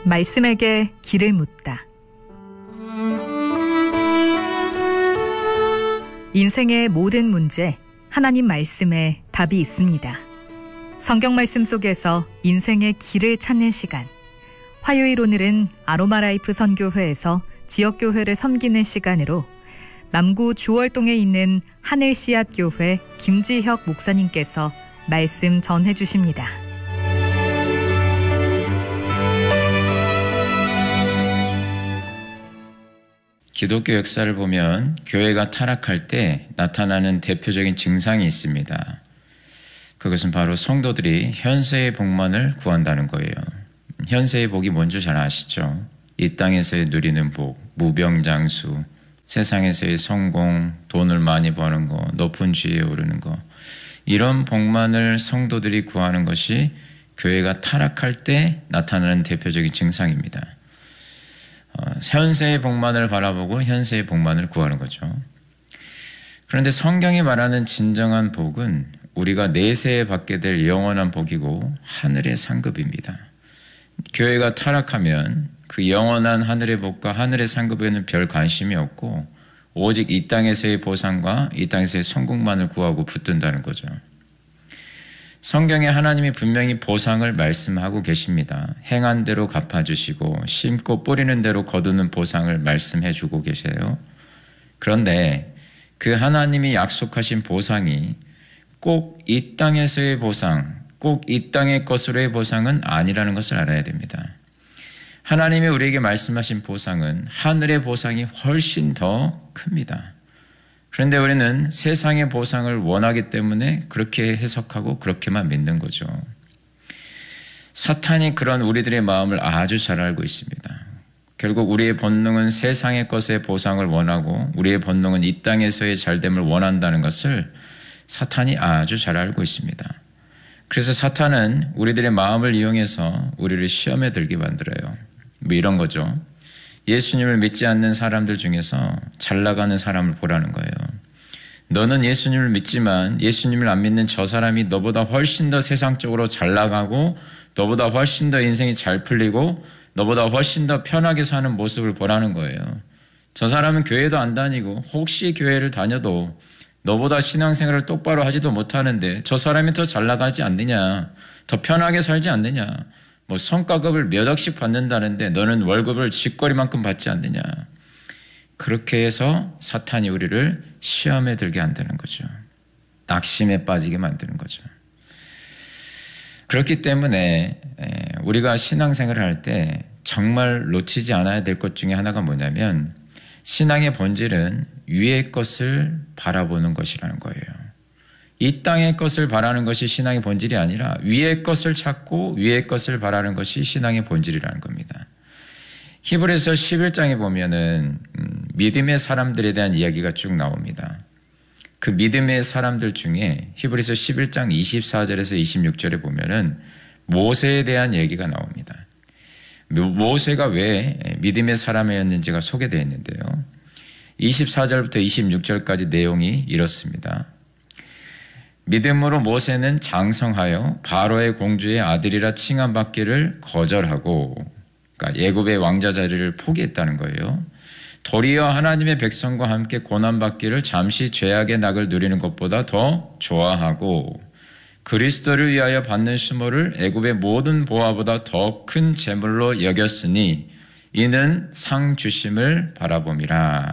말씀에게 길을 묻다. 인생의 모든 문제, 하나님 말씀에 답이 있습니다. 성경 말씀 속에서 인생의 길을 찾는 시간. 화요일 오늘은 아로마라이프 선교회에서 지역교회를 섬기는 시간으로 남구 주월동에 있는 하늘씨앗교회 김지혁 목사님께서 말씀 전해 주십니다. 기독교 역사를 보면 교회가 타락할 때 나타나는 대표적인 증상이 있습니다. 그것은 바로 성도들이 현세의 복만을 구한다는 거예요. 현세의 복이 뭔지 잘 아시죠? 이 땅에서의 누리는 복, 무병장수, 세상에서의 성공, 돈을 많이 버는 거, 높은 지위에 오르는 거, 이런 복만을 성도들이 구하는 것이 교회가 타락할 때 나타나는 대표적인 증상입니다. 현세의 복만을 바라보고 현세의 복만을 구하는 거죠. 그런데 성경이 말하는 진정한 복은 우리가 내세에 받게 될 영원한 복이고 하늘의 상급입니다. 교회가 타락하면 그 영원한 하늘의 복과 하늘의 상급에는 별 관심이 없고 오직 이 땅에서의 보상과 이 땅에서의 성공만을 구하고 붙든다는 거죠. 성경에 하나님이 분명히 보상을 말씀하고 계십니다. 행한 대로 갚아주시고 심고 뿌리는 대로 거두는 보상을 말씀해 주고 계세요. 그런데 그 하나님이 약속하신 보상이 꼭 이 땅에서의 보상, 꼭 이 땅의 것으로의 보상은 아니라는 것을 알아야 됩니다. 하나님이 우리에게 말씀하신 보상은 하늘의 보상이 훨씬 더 큽니다. 그런데 우리는 세상의 보상을 원하기 때문에 그렇게 해석하고 그렇게만 믿는 거죠. 사탄이 그런 우리들의 마음을 아주 잘 알고 있습니다. 결국 우리의 본능은 세상의 것의 보상을 원하고 우리의 본능은 이 땅에서의 잘됨을 원한다는 것을 사탄이 아주 잘 알고 있습니다. 그래서 사탄은 우리들의 마음을 이용해서 우리를 시험에 들게 만들어요. 뭐 이런 거죠. 예수님을 믿지 않는 사람들 중에서 잘 나가는 사람을 보라는 거예요. 너는 예수님을 믿지만 예수님을 안 믿는 저 사람이 너보다 훨씬 더 세상적으로 잘 나가고 너보다 훨씬 더 인생이 잘 풀리고 너보다 훨씬 더 편하게 사는 모습을 보라는 거예요. 저 사람은 교회도 안 다니고 혹시 교회를 다녀도 너보다 신앙생활을 똑바로 하지도 못하는데 저 사람이 더 잘 나가지 않느냐, 더 편하게 살지 않느냐, 뭐 성과급을 몇 억씩 받는다는데 너는 월급을 쥐꼬리만큼 받지 않느냐. 그렇게 해서 사탄이 우리를 시험에 들게 한다는 거죠. 낙심에 빠지게 만드는 거죠. 그렇기 때문에 우리가 신앙생활을 할 때 정말 놓치지 않아야 될 것 중에 하나가 뭐냐면 신앙의 본질은 위의 것을 바라보는 것이라는 거예요. 이 땅의 것을 바라는 것이 신앙의 본질이 아니라 위의 것을 찾고 위의 것을 바라는 것이 신앙의 본질이라는 겁니다. 히브리서 11장에 보면은 믿음의 사람들에 대한 이야기가 쭉 나옵니다. 그 믿음의 사람들 중에 히브리서 11장 24절에서 26절에 보면은 모세에 대한 얘기가 나옵니다. 모세가 왜 믿음의 사람이었는지가 소개되어 있는데요. 24절부터 26절까지 내용이 이렇습니다. 믿음으로 모세는 장성하여 바로의 공주의 아들이라 칭함받기를 거절하고, 그러니까 애굽의 왕자 자리를 포기했다는 거예요. 도리어 하나님의 백성과 함께 고난받기를 잠시 죄악의 낙을 누리는 것보다 더 좋아하고 그리스도를 위하여 받는 수모를 애굽의 모든 보화보다 더 큰 재물로 여겼으니 이는 상 주심을 바라봄이라.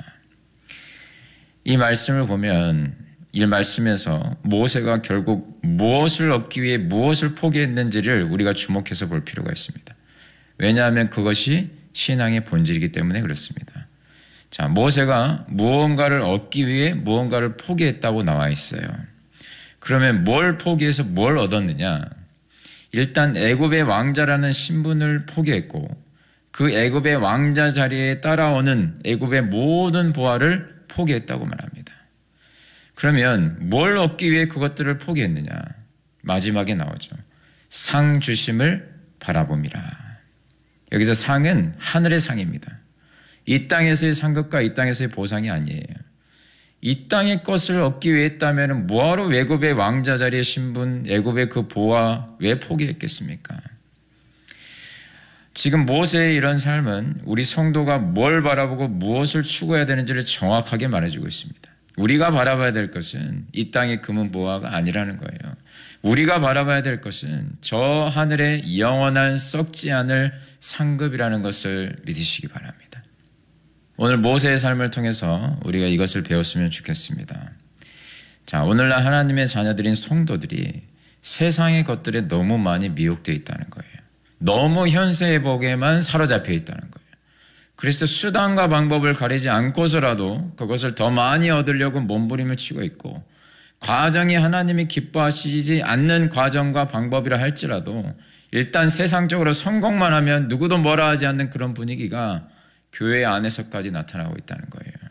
이 말씀을 보면 이 말씀에서 모세가 결국 무엇을 얻기 위해 무엇을 포기했는지를 우리가 주목해서 볼 필요가 있습니다. 왜냐하면 그것이 신앙의 본질이기 때문에 그렇습니다. 자, 모세가 무언가를 얻기 위해 무언가를 포기했다고 나와 있어요. 그러면 뭘 포기해서 뭘 얻었느냐? 일단 애굽의 왕자라는 신분을 포기했고 그 애굽의 왕자 자리에 따라오는 애굽의 모든 보화를 포기했다고 말합니다. 그러면 뭘 얻기 위해 그것들을 포기했느냐? 마지막에 나오죠. 상 주심을 바라봄이라. 여기서 상은 하늘의 상입니다. 이 땅에서의 상급과 이 땅에서의 보상이 아니에요. 이 땅의 것을 얻기 위해 했다면 뭐하러 애굽의 왕자 자리의 신분, 애굽의 그 보화 왜 포기했겠습니까? 지금 모세의 이런 삶은 우리 성도가 뭘 바라보고 무엇을 추구해야 되는지를 정확하게 말해주고 있습니다. 우리가 바라봐야 될 것은 이 땅의 금은 보화가 아니라는 거예요. 우리가 바라봐야 될 것은 저 하늘의 영원한 썩지 않을 상급이라는 것을 믿으시기 바랍니다. 오늘 모세의 삶을 통해서 우리가 이것을 배웠으면 좋겠습니다. 자, 오늘날 하나님의 자녀들인 성도들이 세상의 것들에 너무 많이 미혹되어 있다는 거예요. 너무 현세회복에만 사로잡혀 있다는 거예요. 그래서 수단과 방법을 가리지 않고서라도 그것을 더 많이 얻으려고 몸부림을 치고 있고, 과정이 하나님이 기뻐하시지 않는 과정과 방법이라 할지라도 일단 세상적으로 성공만 하면 누구도 뭐라 하지 않는 그런 분위기가 교회 안에서까지 나타나고 있다는 거예요.